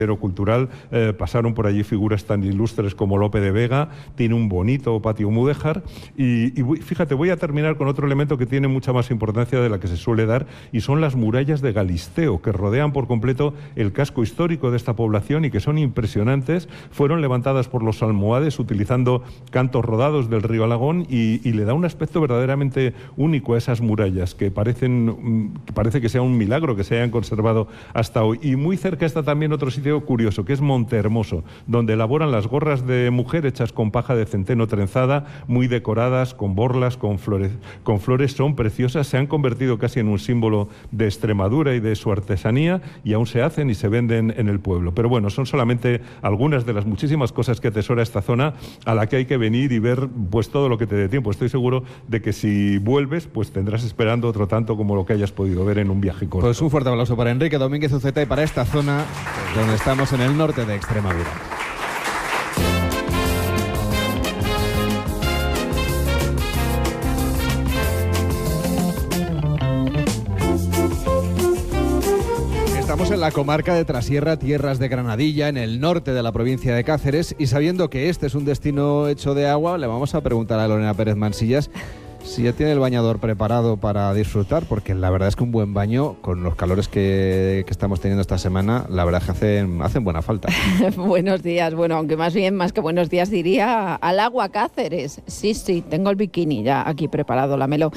cultural, pasaron por allí figuras tan ilustres como Lope de Vega, tiene un bonito patio mudéjar y fíjate, voy a terminar con otro elemento que tiene mucha más importancia de la que se suele dar, y son las murallas de Galisteo, que rodean por completo el casco histórico de esta población y que son impresionantes. Fueron levantadas por los almohades utilizando cantos rodados del río Alagón y le da un aspecto verdaderamente único a esas murallas que parece que sea un milagro que se hayan conservado hasta hoy. Y muy cerca está también otro sitio curioso, que es Montehermoso, donde elaboran las gorras de mujer hechas con paja de centeno trenzada, muy decoradas, con borlas, con flores, son preciosas, se han convertido casi en un símbolo de Extremadura y de su artesanía, y aún se hacen y se venden en el pueblo. Pero bueno, son solamente algunas de las muchísimas cosas que atesora esta zona, a la que hay que venir y ver pues todo lo que te dé tiempo. Estoy seguro de que si vuelves, pues tendrás esperando otro tanto como lo que hayas podido ver en un viaje corto. Pues un fuerte aplauso para Enrique Domínguez Uceta y para esta zona donde estamos en el norte de Extremadura. Estamos en la comarca de Trasierra, tierras de Granadilla, en el norte de la provincia de Cáceres, y sabiendo que este es un destino hecho de agua, le vamos a preguntar a Lorena Pérez Mansillas si ya tiene el bañador preparado para disfrutar, porque la verdad es que un buen baño, con los calores que estamos teniendo esta semana, la verdad es que hacen buena falta. Buenos días. Bueno, aunque más que buenos días diría al agua Cáceres. Sí, tengo el bikini ya aquí preparado, Lamelo,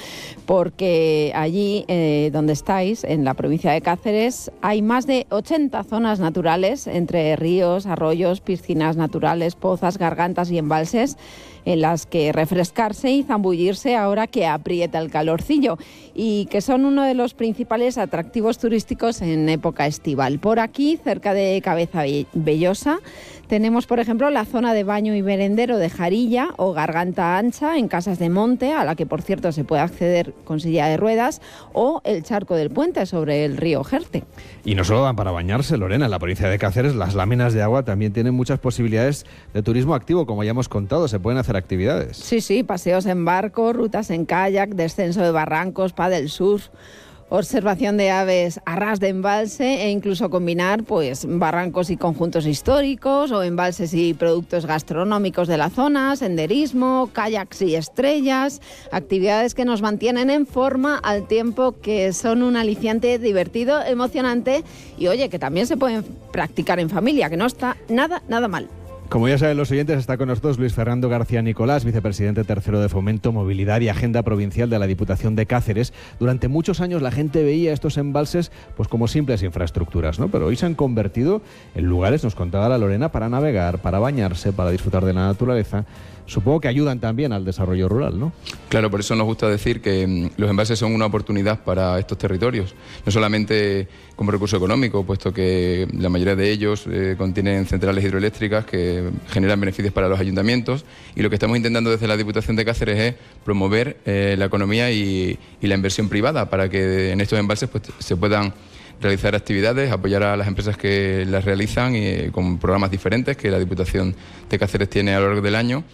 porque allí donde estáis, en la provincia de Cáceres, hay más de 80 zonas naturales, entre ríos, arroyos, piscinas naturales, pozas, gargantas y embalses, en las que refrescarse y zambullirse ahora que aprieta el calorcillo, y que son uno de los principales atractivos turísticos en época estival. Por aquí, cerca de Cabezabellosa, tenemos, por ejemplo, la zona de baño y merendero de Jarilla o Garganta Ancha, en Casas de Monte, a la que, por cierto, se puede acceder con silla de ruedas, o el Charco del Puente sobre el río Jerte. Y no solo dan para bañarse, Lorena. En la provincia de Cáceres las láminas de agua también tienen muchas posibilidades de turismo activo, como ya hemos contado. Se pueden hacer actividades. Sí, paseos en barco, rutas en kayak, descenso de barrancos, pádel surf, observación de aves a ras de embalse, e incluso combinar pues barrancos y conjuntos históricos, o embalses y productos gastronómicos de la zona, senderismo, kayaks y estrellas, actividades que nos mantienen en forma al tiempo que son un aliciente divertido, emocionante, y oye, que también se pueden practicar en familia, que no está nada mal. Como ya saben los oyentes, está con nosotros Luis Fernando García Nicolás, vicepresidente tercero de Fomento, Movilidad y Agenda Provincial de la Diputación de Cáceres. Durante muchos años la gente veía estos embalses pues como simples infraestructuras, ¿no? Pero hoy se han convertido en lugares, nos contaba la Lorena, para navegar, para bañarse, para disfrutar de la naturaleza. Supongo que ayudan también al desarrollo rural, ¿no? Claro, por eso nos gusta decir que los embalses son una oportunidad para estos territorios, no solamente como recurso económico, puesto que la mayoría de ellos contienen centrales hidroeléctricas que generan beneficios para los ayuntamientos, y lo que estamos intentando desde la Diputación de Cáceres es promover la economía y la inversión privada para que en estos embalses pues, se puedan realizar actividades, apoyar a las empresas que las realizan y con programas diferentes que la Diputación de Cáceres tiene a lo largo del año.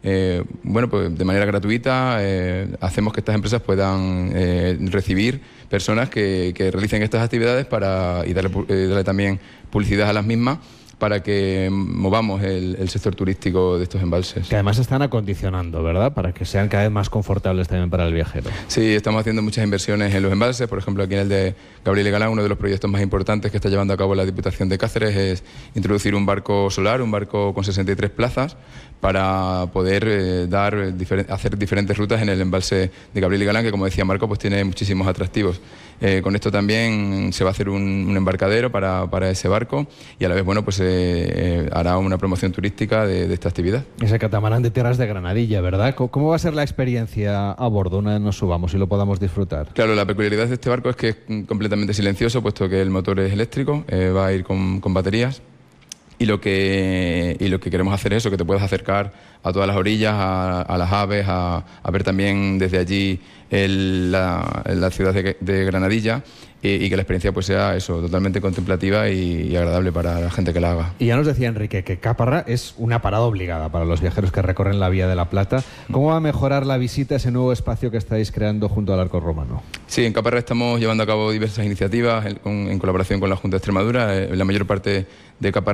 Pues de manera gratuita hacemos que estas empresas puedan recibir personas que realicen estas actividades y darle también publicidad a las mismas, para que movamos el sector turístico de estos embalses. Que además se están acondicionando, ¿verdad? Para que sean cada vez más confortables también para el viajero. Sí, estamos haciendo muchas inversiones en los embalses. Por ejemplo, aquí en el de Gabriel y Galán, uno de los proyectos más importantes que está llevando a cabo la Diputación de Cáceres es introducir un barco solar, un barco con 63 plazas, para poder hacer diferentes rutas en el embalse de Gabriel y Galán, que, como decía Marco, pues tiene muchísimos atractivos. Con esto también se va a hacer un embarcadero para ese barco, y a la vez, pues hará una promoción turística de esta actividad. Ese catamarán de tierras de Granadilla, ¿verdad? ¿Cómo va a ser la experiencia a bordo una vez nos subamos y lo podamos disfrutar? Claro, la peculiaridad de este barco es que es completamente silencioso, puesto que el motor es eléctrico, va a ir con baterías. Y lo que queremos hacer es eso, que te puedas acercar a todas las orillas, a las aves, a ver también desde allí la ciudad de Granadilla, y que la experiencia pues sea eso, totalmente contemplativa y agradable para la gente que la haga. Y ya nos decía Enrique que Caparra es una parada obligada para los viajeros que recorren la Vía de la Plata. ¿Cómo va a mejorar la visita a ese nuevo espacio que estáis creando junto al Arco Romano? Sí, en Caparra estamos llevando a cabo diversas iniciativas en colaboración con la Junta de Extremadura. La mayor parte de Caparra